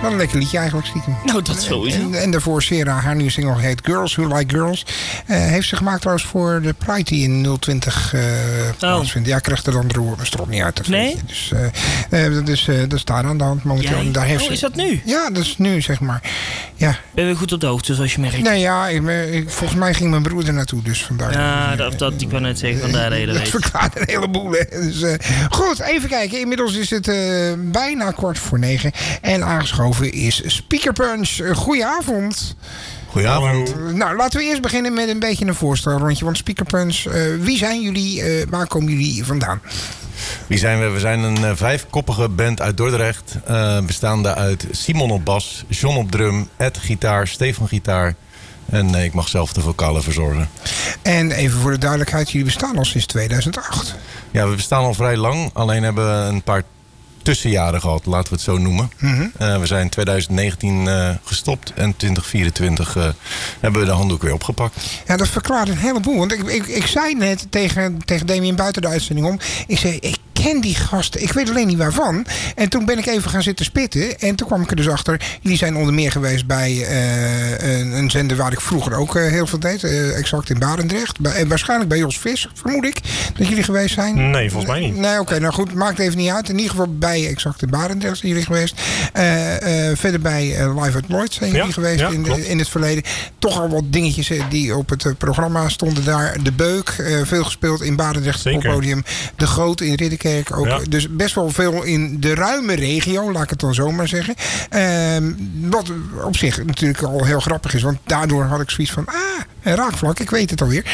Wat een lekker liedje eigenlijk, stiekem. Nou, dat sowieso. En daarvoor Sera, haar nieuwe single heet Girls Who Like Girls. Heeft ze gemaakt trouwens voor de Pride die in 020 plaatsvindt. Ja, krijgt er dan de strop niet uit. Nee? Dus dat is daar aan de hand momenteel. Ja, daar heeft is dat nu? Ja, dat is nu, zeg maar. Ja. Ben je goed op de hoogte, zoals je merkt? Nee, ja, volgens mij ging mijn broer er naartoe, dus vandaar. Ja, dat ik kan net zeggen, vandaar de hele Dat week. verklaart een heleboel. Dus, goed, even kijken. Inmiddels is het bijna 8:45. En aangeschoven is Speaker Punch. Goedenavond. Goedenavond. Nou, laten we eerst beginnen met een beetje een voorstelrondje. Want Speaker Punch, wie zijn jullie? Waar komen jullie vandaan? Wie zijn we? We zijn een 5-koppige band uit Dordrecht. Bestaande uit Simon op bas, John op drum, Ed gitaar, Stefan gitaar. En ik mag zelf de vocalen verzorgen. En even voor de duidelijkheid, jullie bestaan al sinds 2008. Ja, we bestaan al vrij lang. Alleen hebben we een paar tussenjaren gehad, laten we het zo noemen. Mm-hmm. We zijn in 2019 gestopt en 2024 hebben we de handdoek weer opgepakt. Ja, dat verklaart een heleboel. Want ik zei net tegen Damien buiten de uitzending om. Ik zei, ik ken die gasten. Ik weet alleen niet waarvan. En toen ben ik even gaan zitten spitten. En toen kwam ik er dus achter. Jullie zijn onder meer geweest bij een zender waar ik vroeger ook heel veel deed. Exact in Barendrecht. Waarschijnlijk bij Jos Vis, vermoed ik. Dat jullie geweest zijn. Nee, volgens mij niet. Nee, oké. Nou goed, maakt even niet uit. In ieder geval bij Exact in Barendrecht zijn jullie geweest. Verder bij Live at Lloyd zijn jullie geweest in het verleden. Toch al wat dingetjes die op het programma stonden daar. De Beuk, veel gespeeld in Barendrecht op podium. De Groot in Ridderkerk ook. Ja. Dus best wel veel in de ruime regio, laat ik het dan zo maar zeggen. Wat op zich natuurlijk al heel grappig is. Want daardoor had ik zoiets van, een raakvlak, ik weet het alweer.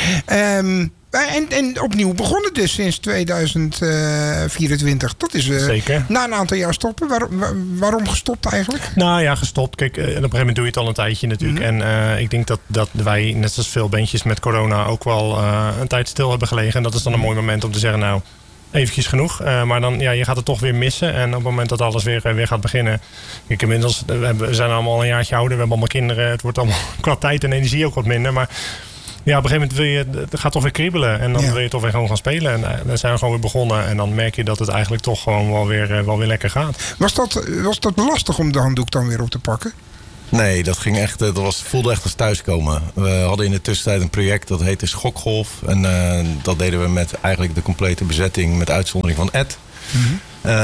En opnieuw begonnen dus sinds 2024. Dat is Zeker. Na een aantal jaar stoppen. Waarom gestopt eigenlijk? Nou ja, gestopt. Kijk, op een gegeven moment doe je het al een tijdje natuurlijk. Mm-hmm. En ik denk dat wij, net zoals veel bandjes met corona, ook wel een tijd stil hebben gelegen. En dat is dan een mooi moment om te zeggen, nou, eventjes genoeg. Maar dan, ja, je gaat het toch weer missen. En op het moment dat alles weer gaat beginnen. Kijk, inmiddels, we zijn allemaal een jaartje ouder. We hebben allemaal kinderen. Het wordt allemaal qua tijd en energie ook wat minder. Maar ja, op een gegeven moment het gaat toch weer kriebelen. En dan wil je toch weer gewoon gaan spelen. En dan zijn we gewoon weer begonnen. En dan merk je dat het eigenlijk toch gewoon wel weer lekker gaat. Was dat lastig om de handdoek dan weer op te pakken? Nee, dat ging echt, voelde echt als thuiskomen. We hadden in de tussentijd een project dat heette Schokgolf. En dat deden we met eigenlijk de complete bezetting met uitzondering van Ed. Mm-hmm.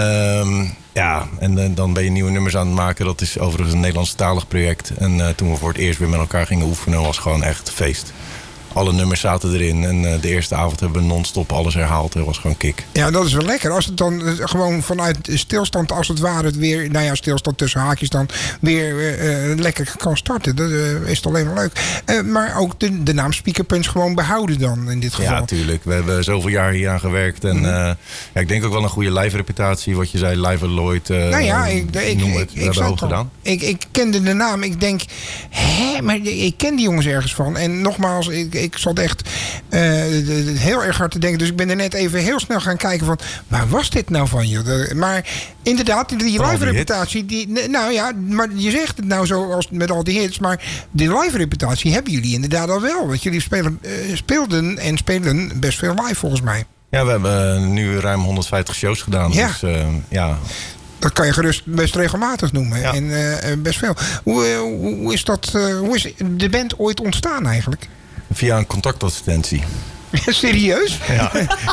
Ja, en dan ben je nieuwe nummers aan het maken. Dat is overigens een Nederlandstalig project. En toen we voor het eerst weer met elkaar gingen oefenen, was gewoon echt feest. Alle nummers zaten erin. En de eerste avond hebben we non-stop alles herhaald. Dat was gewoon kick. Ja, dat is wel lekker. Als het dan gewoon vanuit stilstand als het ware het weer, nou ja, stilstand tussen haakjes dan weer lekker kan starten. Dat is alleen maar leuk. Maar ook de naam Speaker Punch gewoon behouden dan in dit geval. Ja, tuurlijk. We hebben zoveel jaar hier aan gewerkt. En ja, ik denk ook wel een goede live reputatie. Wat je zei, Live at Lloyd. Nou ja, we hebben hoog gedaan. Ik kende de naam. Ik denk, maar ik ken die jongens ergens van. En nogmaals, ik zat echt heel erg hard te denken. Dus ik ben er net even heel snel gaan kijken van, waar was dit nou van je? Maar inderdaad, die live reputatie, nou ja, maar je zegt het nou zo als met al die hits, maar die live reputatie hebben jullie inderdaad al wel. Want jullie speelden en spelen best veel live volgens mij. Ja, we hebben nu ruim 150 shows gedaan. Ja. Dus ja. Dat kan je gerust best regelmatig noemen. Ja. En best veel. Hoe is de band ooit ontstaan eigenlijk? Via een contactadvertentie. Serieus? Ja.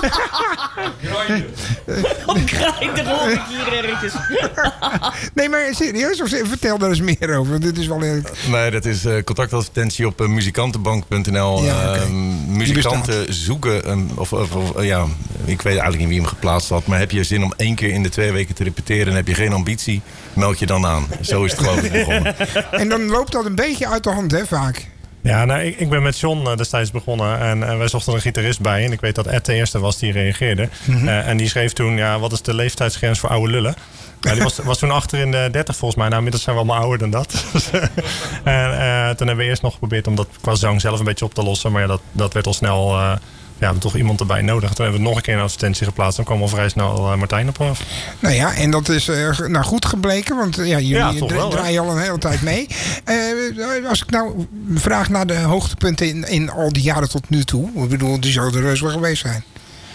Krijg de rol hier ergens. Nee, maar serieus? Vertel daar eens meer over. Dit is wel leuk. Nee, dat is contactadvertentie op muzikantenbank.nl. Ja, okay. Muzikanten zoeken, ja, ik weet eigenlijk niet wie hem geplaatst had. Maar heb je zin om 1 keer in de 2 weken te repeteren en heb je geen ambitie, meld je dan aan. Zo is het geloof ik begonnen. En dan loopt dat een beetje uit de hand, hè, vaak. Ja, nou, ik ben met John destijds begonnen en wij zochten een gitarist bij. En ik weet dat Ed de eerste was die reageerde. Mm-hmm. En die schreef toen, ja, wat is de leeftijdsgrens voor oude lullen? Ja, die was toen achter in de 30 volgens mij. Nou, inmiddels zijn we allemaal ouder dan dat. En toen hebben we eerst nog geprobeerd om dat qua zang zelf een beetje op te lossen. Maar ja, dat werd al snel, we hebben toch iemand erbij nodig. Toen hebben we nog een keer een advertentie geplaatst. Dan kwam al vrij snel Martijn op af. Nou ja, en dat is goed gebleken. Want ja, jullie draaien al een hele tijd mee. Als ik nou vraag naar de hoogtepunten in al die jaren tot nu toe. Ik bedoel, die zouden er reus wel geweest zijn.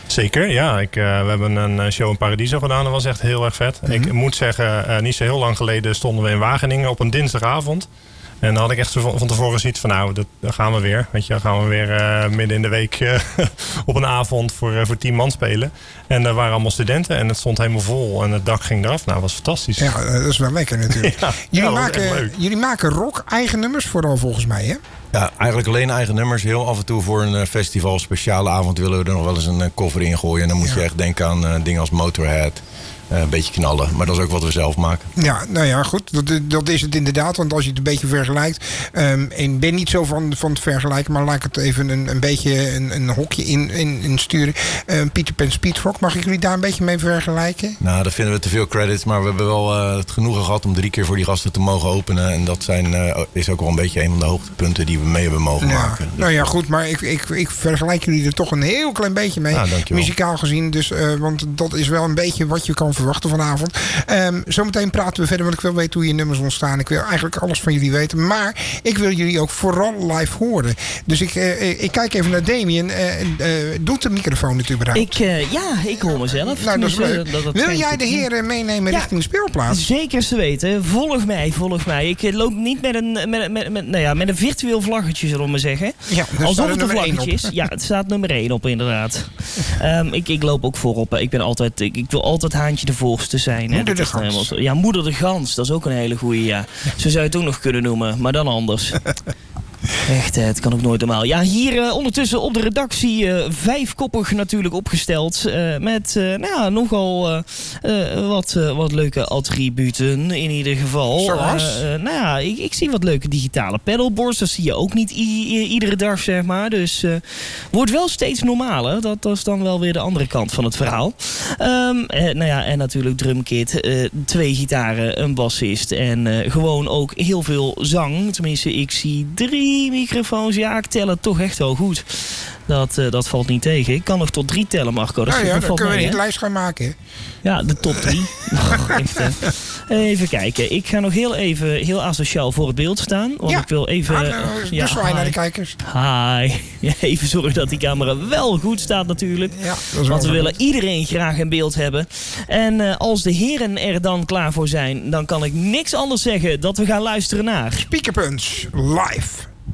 Zeker, ja. We hebben een show in Paradiso gedaan. Dat was echt heel erg vet. Ik moet zeggen, niet zo heel lang geleden stonden we in Wageningen op een dinsdagavond. En dan had ik echt van tevoren zoiets van, nou, dan gaan we weer. Weet je, dan gaan we weer midden in de week op een avond voor 10 man spelen. En er waren allemaal studenten en het stond helemaal vol en het dak ging eraf. Nou, dat was fantastisch. Ja, dat is wel lekker natuurlijk. Jullie maken rock eigen nummers vooral volgens mij, hè? Ja, eigenlijk alleen eigen nummers. Heel af en toe voor een festival, speciale avond willen we er nog wel eens een cover in gooien. En dan moet je echt denken aan dingen als Motorhead. Een beetje knallen, maar dat is ook wat we zelf maken. Ja, nou ja, goed. Dat is het inderdaad. Want als je het een beetje vergelijkt. Ik ben niet zo van het vergelijken. Maar laat ik het even een beetje een hokje in sturen. Peter Pan Speedrock. Mag ik jullie daar een beetje mee vergelijken? Nou, dat vinden we te veel credits. Maar we hebben wel het genoegen gehad om 3 keer voor die gasten te mogen openen. En dat is ook wel een beetje een van de hoogtepunten die we mee hebben mogen maken. Dus nou ja, goed. Maar ik vergelijk jullie er toch een heel klein beetje mee. Muzikaal gezien. Dus, want dat is wel een beetje wat je kan verwachten vanavond. Zometeen praten we verder, want ik wil weten hoe je nummers ontstaan. Ik wil eigenlijk alles van jullie weten. Maar ik wil jullie ook vooral live horen. Dus ik kijk even naar Damien. Doet de microfoon het überhaupt? Ik hoor mezelf. Nou, dat is leuk. Wil jij de heren meenemen richting de speelplaats? Zeker te weten. Volg mij. Ik loop niet met een virtueel vlaggetje, zullen we maar zeggen. Ja, alsof het een vlaggetje is. Ja, het staat nummer 1 op inderdaad. Ik loop ook voorop. Ik wil altijd haantje de voorste zijn. Moeder de Gans. Ja, Moeder de Gans. Dat is ook een hele goeie, ja. Zo zou je het ook nog kunnen noemen, maar dan anders. Echt, het kan ook nooit normaal. Ja, hier ondertussen op de redactie 5-koppig natuurlijk opgesteld. Met nogal wat leuke attributen in ieder geval. Zoals? Ik zie wat leuke digitale paddleboards. Dat zie je ook niet iedere dag, zeg maar. Dus wordt wel steeds normaler. Dat is dan wel weer de andere kant van het verhaal. En natuurlijk drumkit. 2 gitaren, een bassist. En gewoon ook heel veel zang. Tenminste, ik zie 3 microfoons. Ja, ik tel het toch echt wel goed. Dat valt niet tegen. Ik kan nog tot 3 tellen, Marco. Dan kunnen we niet lijst gaan maken. Hè? Ja, de top 3. Even kijken. Ik ga nog heel asociaal voor het beeld staan. Want ik wil even... Dus zwaai naar de kijkers. Hi. Ja, even zorgen dat die camera wel goed staat natuurlijk. Ja, want we willen iedereen graag in beeld hebben. En als de heren er dan klaar voor zijn, dan kan ik niks anders zeggen dat we gaan luisteren naar... Speaker Punch live.